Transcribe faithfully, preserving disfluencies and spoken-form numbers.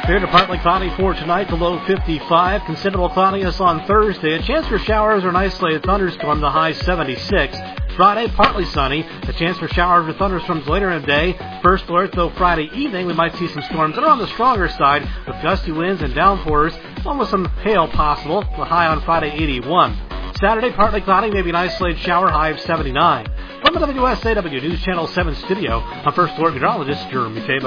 Fair to partly cloudy for tonight, the low fifty-five. Considerable cloudiness on Thursday. A chance for showers or an isolated thunderstorm, the high seventy-six. Friday, partly sunny. A chance for showers or thunderstorms later in the day. First alert, though, Friday evening, we might see some storms that are on the stronger side with gusty winds and downpours, along with some hail possible. The high on Friday, eighty-one. Saturday, partly cloudy, maybe an isolated shower, high of seventy-nine. From the W S A W News Channel seven studio, I'm First Alert Meteorologist Jeremy Fabo.